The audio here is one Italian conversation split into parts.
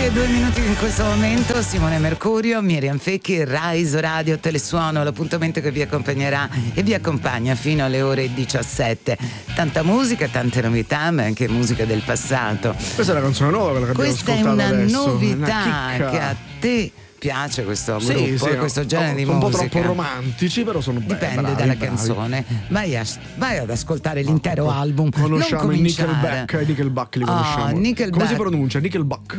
9:02 in questo momento. Simone Mercurio, Miriam Fecchi, Rise Radio Telesuono, l'appuntamento che vi accompagnerà e vi accompagna fino alle ore 17. Tanta musica, tante novità, ma anche musica del passato. Questa è una canzone nuova, quella che abbiamo ascoltato adesso. Questa è una adesso. novità che a te piace questo gruppo e questo genere di musica. Un po' troppo romantici, però sono belli. Dipende dalla canzone. Vai ad ascoltare l'intero album. Conosciamo i Nickelback li conosciamo. Come si pronuncia? Nickelback.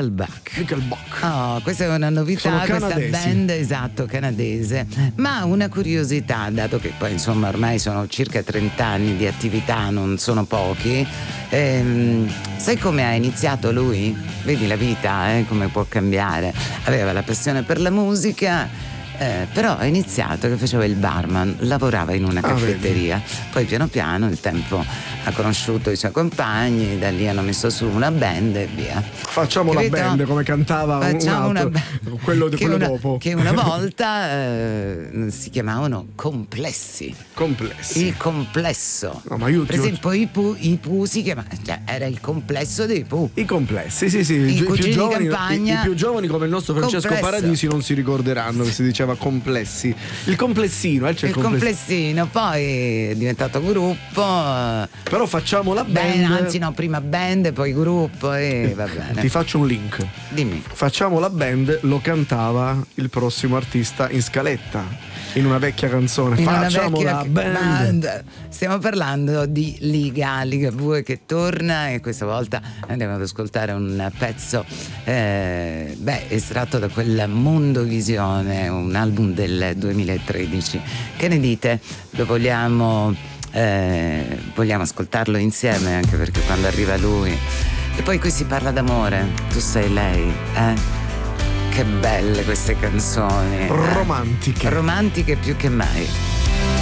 Questa è una novità, questa band, esatto, canadese. Ma una curiosità, dato che poi insomma ormai sono circa 30 anni di attività, non sono pochi. Sai come ha iniziato lui? Vedi la vita, come può cambiare. Aveva la passione per la musica, però ha iniziato che faceva il barman, lavorava in una caffetteria. Poi piano piano il tempo ha conosciuto i suoi compagni, da lì hanno messo su una band e via. Facciamo la band, come cantava quello dopo. Che una volta si chiamavano complessi. Il complesso. No, ma io per esempio i Pooh si chiama, cioè era il complesso dei Pooh. I complessi, sì. I cugini di campagna. I più giovani come il nostro Francesco Paradisi non si ricorderanno che si diceva complessi. Il complessino, c'è il complessino, poi è diventato gruppo. Però facciamo la band. Prima band e poi gruppo e va bene. Ti faccio un link. Dimmi. Facciamo la band lo cantava il prossimo artista in scaletta, in una vecchia canzone. Facciamo la band. Stiamo parlando di Ligabue che torna, e questa volta andiamo ad ascoltare un pezzo estratto da quel Mondovisione, un album del 2013. Che ne dite? Lo vogliamo ascoltarlo insieme, anche perché quando arriva lui e poi qui si parla d'amore, tu sei lei, che belle queste canzoni, romantiche più che mai.